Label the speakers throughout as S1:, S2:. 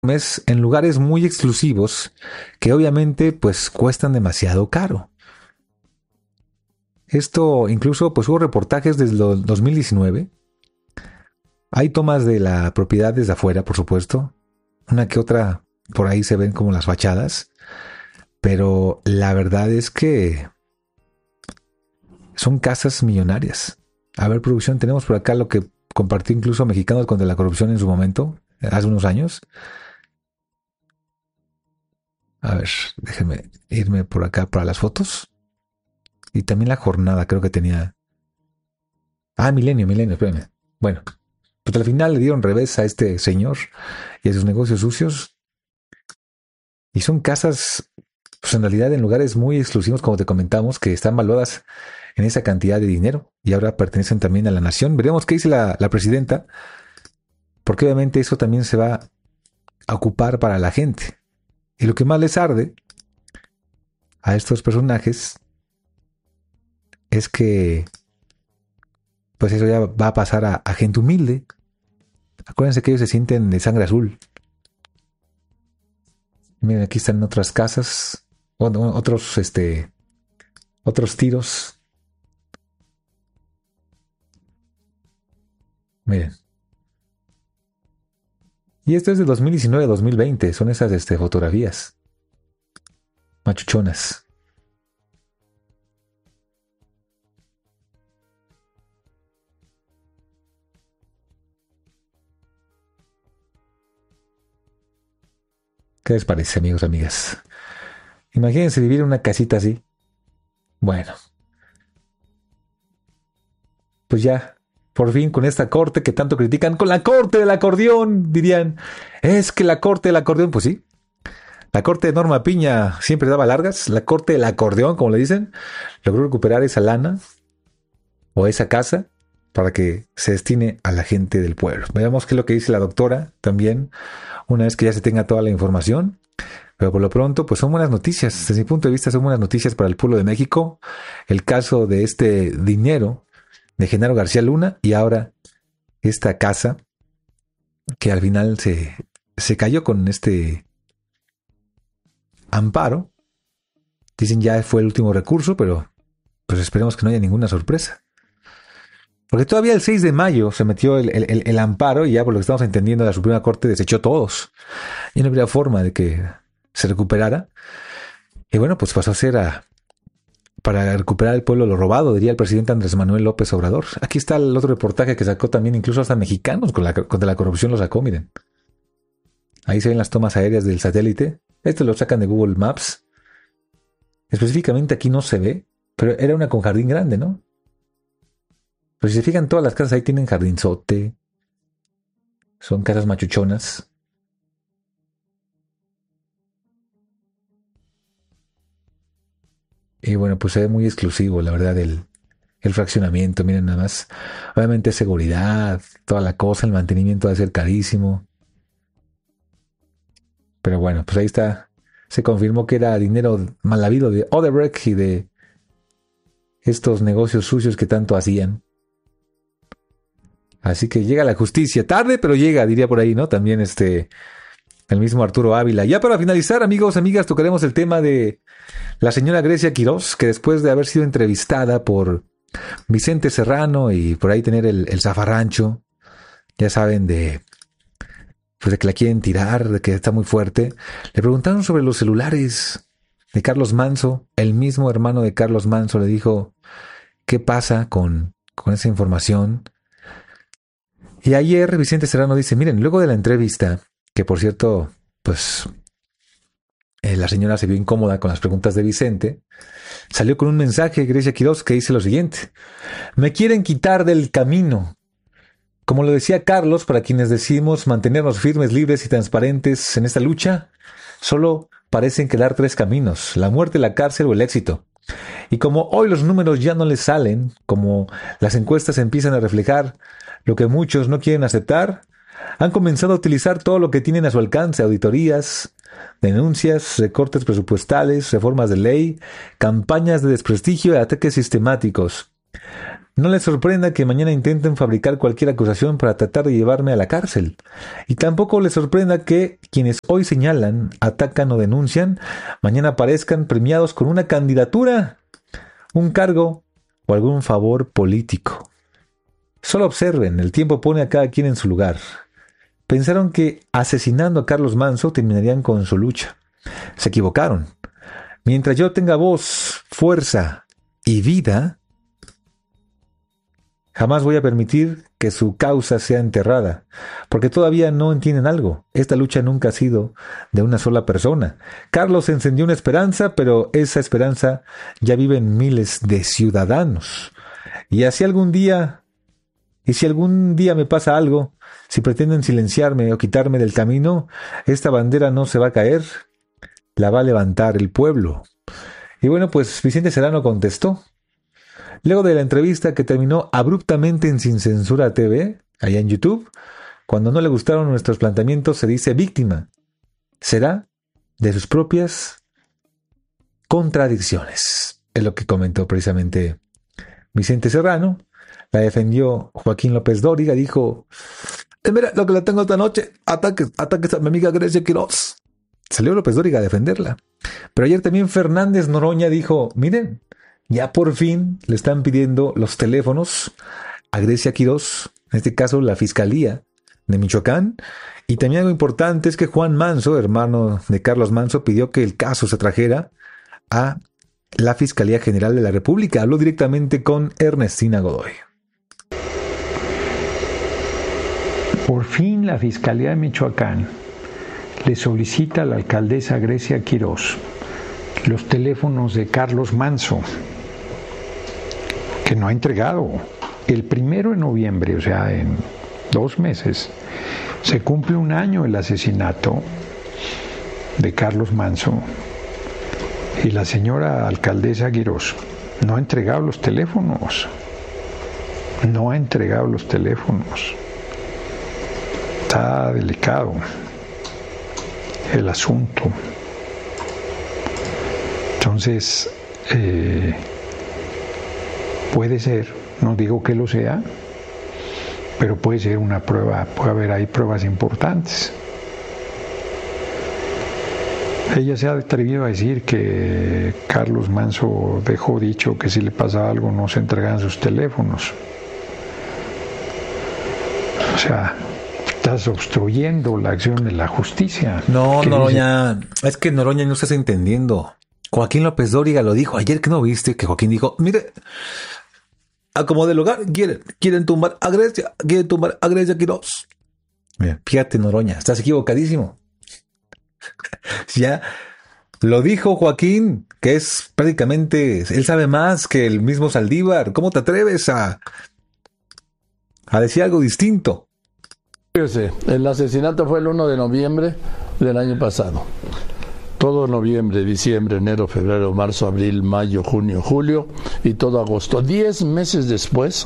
S1: enormes en lugares muy exclusivos que obviamente pues cuestan demasiado caro. Esto incluso pues hubo reportajes desde el 2019. Hay tomas de la propiedad desde afuera, por supuesto. Una que otra por ahí se ven como las fachadas. Pero la verdad es que son casas millonarias. A ver, producción, tenemos por acá lo que compartió incluso Mexicanos contra la Corrupción en su momento, hace unos años. A ver, déjenme irme por acá para las fotos. Y también la jornada, creo que tenía. Ah, Milenio, espérame. Bueno, pues al final le dieron revés a este señor y a sus negocios sucios. Y son casas, pues en realidad en lugares muy exclusivos, como te comentamos, que están valuadas en esa cantidad de dinero y ahora pertenecen también a la nación. Veremos qué dice la presidenta, porque obviamente eso también se va a ocupar para la gente. Y lo que más les arde a estos personajes es que pues eso ya va a pasar a gente humilde. Acuérdense que ellos se sienten de sangre azul. Miren, aquí están otras casas, otros tiros. Miren. Y esto es de 2019-2020, son esas fotografías machuchonas. ¿Qué les parece, amigos, amigas? Imagínense vivir en una casita así. Bueno, pues ya, por fin con esta corte que tanto critican, con la corte del acordeón, dirían. Es que la corte del acordeón, pues sí. La corte de Norma Piña siempre daba largas. La corte del acordeón, como le dicen, logró recuperar esa lana o esa casa para que se destine a la gente del pueblo. Veamos qué es lo que dice la doctora también, una vez que ya se tenga toda la información. Pero por lo pronto, pues son buenas noticias. Desde mi punto de vista, son buenas noticias para el pueblo de México. El caso de este dinero de Genaro García Luna y ahora esta casa que al final se cayó con este amparo. Dicen ya fue el último recurso, pero pues esperemos que no haya ninguna sorpresa. Porque todavía el 6 de mayo se metió el amparo y ya por lo que estamos entendiendo la Suprema Corte desechó todos. Y no habría forma de que se recuperara. Y bueno, pues pasó a ser para recuperar el pueblo lo robado, diría el presidente Andrés Manuel López Obrador. Aquí está el otro reportaje que sacó también, incluso hasta mexicanos contra la corrupción lo sacó, miren. Ahí se ven las tomas aéreas del satélite. Este lo sacan de Google Maps. Específicamente aquí no se ve, pero era una con jardín grande, ¿no? Pero si se fijan, todas las casas ahí tienen jardinzote. Son casas machuchonas. Y bueno, pues se ve muy exclusivo, la verdad, el fraccionamiento. Miren nada más. Obviamente seguridad, toda la cosa, el mantenimiento va a ser carísimo. Pero bueno, pues ahí está. Se confirmó que era dinero mal habido de Odebrecht y de estos negocios sucios que tanto hacían. Así que llega la justicia. Tarde, pero llega, diría por ahí, ¿no? También el mismo Arturo Ávila. Ya para finalizar, amigos, amigas, tocaremos el tema de la señora Grecia Quirós, que después de haber sido entrevistada por Vicente Serrano y por ahí tener el zafarrancho, ya saben, pues de que la quieren tirar, de que está muy fuerte, le preguntaron sobre los celulares de Carlos Manso. El mismo hermano de Carlos Manso le dijo, ¿qué pasa con esa información? Y ayer Vicente Serrano dice, miren, luego de la entrevista, que por cierto, pues la señora se vio incómoda con las preguntas de Vicente, salió con un mensaje Grecia Quirós que dice lo siguiente: me quieren quitar del camino. Como lo decía Carlos, para quienes decidimos mantenernos firmes, libres y transparentes en esta lucha, solo parecen quedar tres caminos: la muerte, la cárcel o el éxito. Y como hoy los números ya no les salen, como las encuestas empiezan a reflejar lo que muchos no quieren aceptar, han comenzado a utilizar todo lo que tienen a su alcance: auditorías, denuncias, recortes presupuestales, reformas de ley, campañas de desprestigio y ataques sistemáticos. No les sorprenda que mañana intenten fabricar cualquier acusación para tratar de llevarme a la cárcel. Y tampoco les sorprenda que quienes hoy señalan, atacan o denuncian, mañana aparezcan premiados con una candidatura, un cargo o algún favor político. Solo observen, el tiempo pone a cada quien en su lugar. Pensaron que asesinando a Carlos Manso terminarían con su lucha. Se equivocaron. Mientras yo tenga voz, fuerza y vida, jamás voy a permitir que su causa sea enterrada, porque todavía no entienden algo. Esta lucha nunca ha sido de una sola persona. Carlos encendió una esperanza, pero esa esperanza ya vive en miles de ciudadanos. Y si algún día me pasa algo, si pretenden silenciarme o quitarme del camino, esta bandera no se va a caer, la va a levantar el pueblo. Y bueno, pues Vicente Serrano contestó. Luego de la entrevista que terminó abruptamente en Sin Censura TV, allá en YouTube, cuando no le gustaron nuestros planteamientos, se dice víctima. Será de sus propias contradicciones. Es lo que comentó precisamente Vicente Serrano. La defendió Joaquín López Dóriga, dijo, mira, lo que le tengo esta noche, ataques a mi amiga Grecia Quiroz. Salió López Dóriga a defenderla. Pero ayer también Fernández Noroña dijo, miren, ya por fin le están pidiendo los teléfonos a Grecia Quiroz, en este caso la Fiscalía de Michoacán. Y también algo importante es que Juan Manso, hermano de Carlos Manso, pidió que el caso se trajera a la Fiscalía General de la República. Habló directamente con Ernestina Godoy.
S2: Por fin la Fiscalía de Michoacán le solicita a la alcaldesa Grecia Quiroz los teléfonos de Carlos Manso, que no ha entregado. El 1 de noviembre, o sea, en 2 meses, se cumple 1 año el asesinato de Carlos Manso y la señora alcaldesa Quiroz no ha entregado los teléfonos. No ha entregado los teléfonos. Está delicado el asunto. Entonces, puede ser, no digo que lo sea, pero puede ser una prueba, puede haber ahí pruebas importantes. Ella se ha atrevido a decir que Carlos Manso dejó dicho que si le pasaba algo no se entregaban sus teléfonos. O sea, estás obstruyendo la acción de la justicia.
S1: No, Noroña, es que Noroña no estás entendiendo. Joaquín López Dóriga lo dijo ayer, que no viste que Joaquín dijo, mire, a como del lugar quieren tumbar a Grecia Quiroz. Mira, fíjate, Noroña, estás equivocadísimo. Ya lo dijo Joaquín, que es prácticamente, él sabe más que el mismo Saldívar. ¿Cómo te atreves a decir algo distinto?
S3: Fíjese, el asesinato fue el 1 de noviembre del año pasado. Todo noviembre, diciembre, enero, febrero, marzo, abril, mayo, junio, julio y todo agosto. 10 meses después,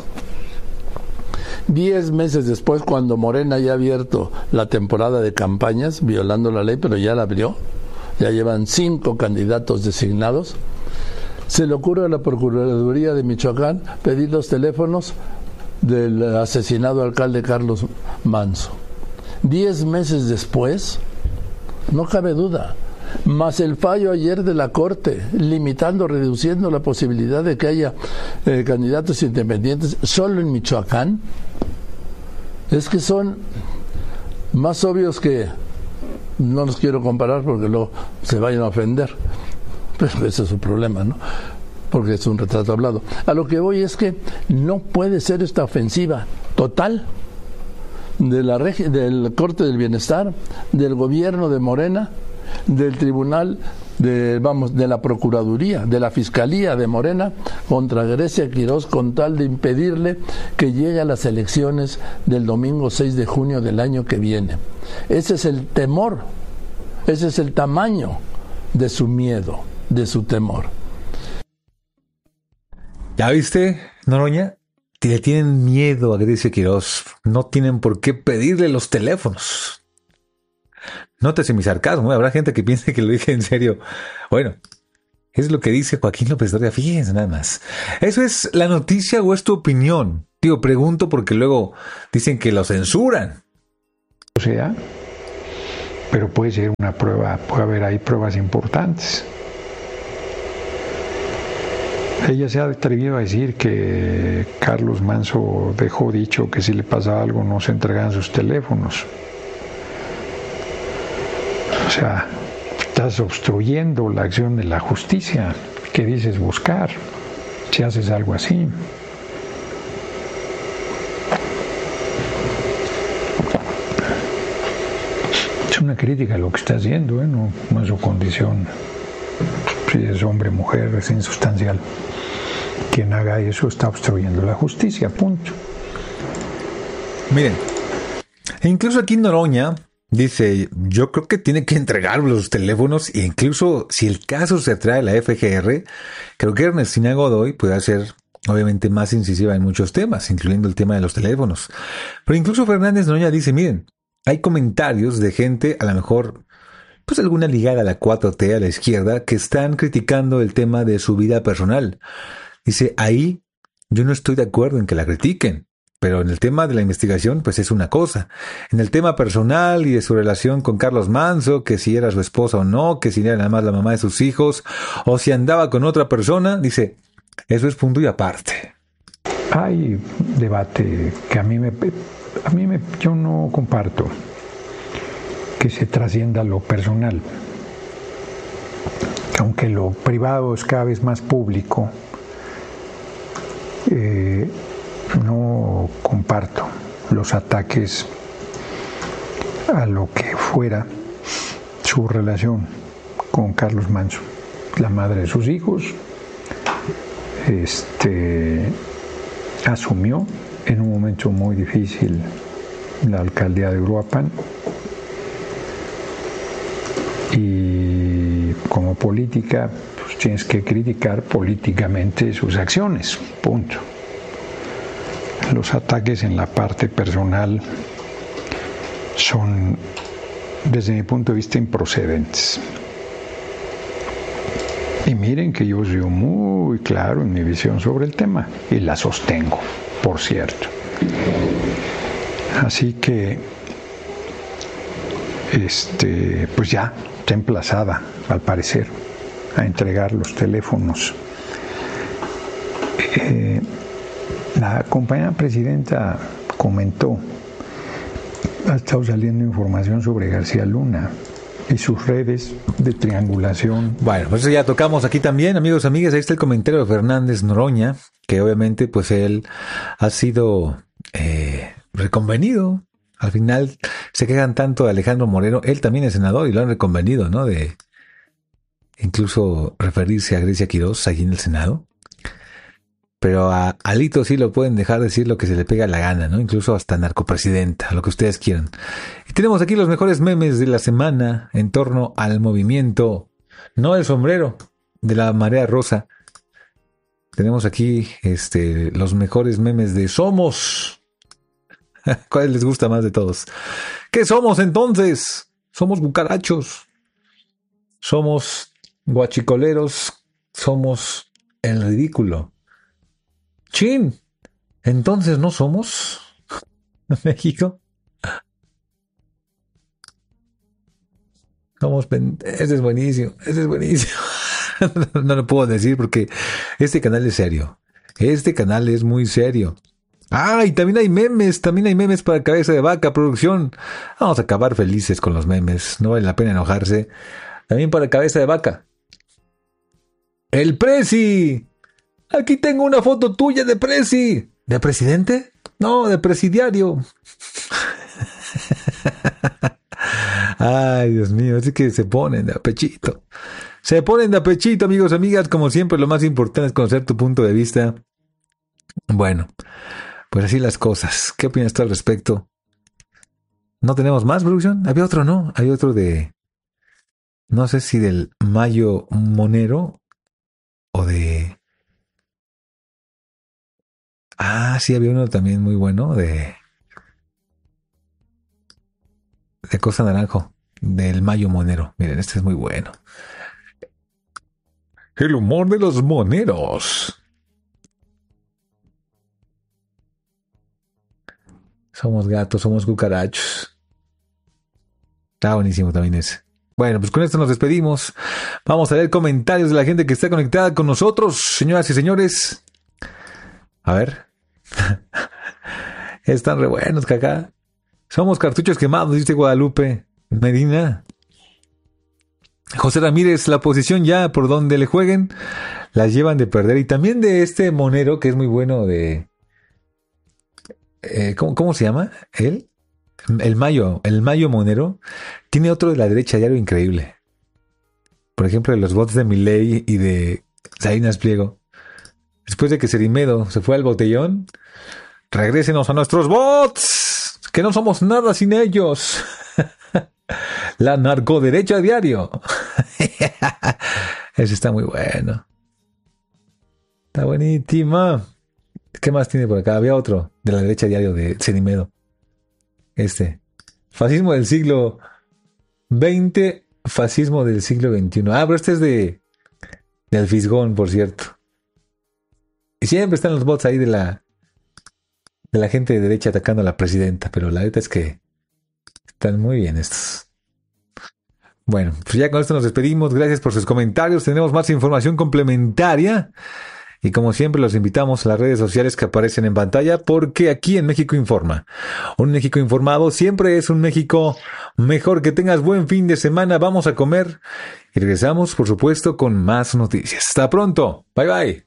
S3: cuando Morena ya ha abierto la temporada de campañas, violando la ley, pero ya la abrió, ya llevan 5 candidatos designados, se le ocurre a la Procuraduría de Michoacán pedir los teléfonos del asesinado alcalde Carlos Manso. 10 meses después, no cabe duda, más el fallo ayer de la Corte, limitando, reduciendo la posibilidad de que haya candidatos independientes solo en Michoacán, es que son más obvios que, no los quiero comparar porque luego se vayan a ofender, pero ese es su problema, ¿no? Porque es un retrato hablado. A lo que voy es que no puede ser esta ofensiva total de del Corte del Bienestar, del gobierno de Morena, del Tribunal de la Procuraduría, de la Fiscalía de Morena contra Grecia Quiroz, con tal de impedirle que llegue a las elecciones del domingo 6 de junio del año que viene. Ese es el temor, ese es el tamaño de su miedo, de su temor.
S1: ¿Ya viste, Noroña? Le tienen miedo a Grecia Quiroz. No tienen por qué pedirle los teléfonos. Nótese mi sarcasmo. Habrá gente que piense que lo dije en serio. Bueno, Es lo que dice Joaquín López Dóriga. Fíjense nada más. ¿Eso es la noticia o es tu opinión? Digo, pregunto porque luego dicen que lo censuran.
S2: O sea, pero puede ser una prueba, puede haber ahí pruebas importantes. Ella se ha atrevido a decir que Carlos Manso dejó dicho que si le pasaba algo no se entregaban sus teléfonos. O sea, estás obstruyendo la acción de la justicia. ¿Qué dices buscar si haces algo así? Es una crítica a lo que está haciendo, no es su condición. Si es hombre o mujer, es insustancial. Quien haga eso está obstruyendo la justicia, punto.
S1: Miren, incluso aquí Noroña dice, yo creo que tiene que entregar los teléfonos e incluso si el caso se trae a la FGR, creo que Ernestina Godoy puede ser obviamente más incisiva en muchos temas, incluyendo el tema de los teléfonos. Pero incluso Fernández Noroña dice, miren, hay comentarios de gente, a lo mejor, pues alguna ligada a la 4T, a la izquierda, que están criticando el tema de su vida personal. Dice, ahí yo no estoy de acuerdo en que la critiquen, pero en el tema de la investigación, pues es una cosa. En el tema personal y de su relación con Carlos Manso, que si era su esposa o no, que si era nada más la mamá de sus hijos, o si andaba con otra persona, dice, eso es punto y aparte.
S2: Hay debate que yo no comparto, que se trascienda lo personal. Aunque lo privado es cada vez más público, no comparto los ataques a lo que fuera su relación con Carlos Manso, la madre de sus hijos. Asumió en un momento muy difícil la alcaldía de Uruapan y como política pues tienes que criticar políticamente sus acciones, punto. Los ataques en la parte personal son, desde mi punto de vista, improcedentes. Y miren que yo soy muy claro en mi visión sobre el tema y la sostengo, por cierto. Así que, pues ya está emplazada, al parecer, a entregar los teléfonos. La compañera presidenta comentó, ha estado saliendo información sobre García Luna y sus redes de triangulación.
S1: Bueno, pues ya tocamos aquí también, amigos, amigas, ahí está el comentario de Fernández Noroña, que obviamente pues él ha sido reconvenido. Al final se quejan tanto de Alejandro Moreno, él también es senador y lo han reconvenido, ¿no? De incluso referirse a Grecia Quirós allí en el Senado. Pero a Alito sí lo pueden dejar decir lo que se le pega la gana, ¿no? Incluso hasta narcopresidenta, lo que ustedes quieran. Y tenemos aquí los mejores memes de la semana en torno al movimiento, no del sombrero, de la marea rosa. Tenemos aquí los mejores memes de Somos. ¿Cuál les gusta más de todos? ¿Qué somos entonces? Somos bucarachos. Somos guachicoleros. Somos el ridículo. ¡Chin! ¿Entonces no somos México? Ese es buenísimo. Ese es buenísimo. No lo puedo decir porque este canal es serio. Este canal es muy serio. ¡Ah! Y también hay memes. También hay memes para Cabeza de Vaca, producción. Vamos a acabar felices con los memes. No vale la pena enojarse. También para Cabeza de Vaca. ¡El Prezi! Aquí tengo una foto tuya de Prezi. ¿De presidente? No, de presidiario. Ay, Dios mío, así que se ponen de apechito. Se ponen de apechito, amigos, amigas. Como siempre, lo más importante es conocer tu punto de vista. Bueno, pues así las cosas. ¿Qué opinas tú al respecto? ¿No tenemos más, producción? Había otro, ¿no? Hay otro de... No sé si del Mayo Monero o de... Ah, sí, había uno también muy bueno de Cosa Naranjo, del Mayo Monero. Miren, este es muy bueno. El humor de los moneros. Somos gatos, somos cucarachos. Está buenísimo también ese. Bueno, pues con esto nos despedimos. Vamos a leer comentarios de la gente que está conectada con nosotros, señoras y señores. A ver. Están re buenos, caca. Somos cartuchos quemados, dice Guadalupe Medina. José Ramírez, la posición ya por donde le jueguen, las llevan de perder. Y también de este monero que es muy bueno de... ¿cómo se llama? ¿Él? El Mayo Monero. Tiene otro de la derecha diario increíble. Por ejemplo, de los bots de Milei y de Salinas Pliego. Después de que Cerimedo se fue al botellón, regrésenos a nuestros bots, que no somos nada sin ellos. La narcoderecha diario. Ese está muy bueno. Está buenísima. ¿Qué más tiene por acá? Había otro de la derecha diario de Cerimedo. Fascismo del siglo XX, fascismo del siglo XXI. Pero este es del Fisgón, por cierto. Y siempre están los bots ahí de la gente de derecha atacando a la presidenta, pero la neta es que están muy bien estos. Bueno, pues ya con esto nos despedimos. Gracias por sus comentarios. Tenemos más información complementaria. Y como siempre los invitamos a las redes sociales que aparecen en pantalla, porque aquí en México Informa, un México informado siempre es un México mejor. Que tengas buen fin de semana, vamos a comer y regresamos por supuesto con más noticias. Hasta pronto, bye bye.